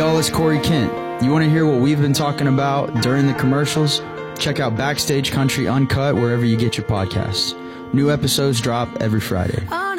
y'all, it's Corey Kent. You want to hear what we've been talking about during the commercials? Check out Backstage Country Uncut wherever you get your podcasts. New episodes drop every Friday.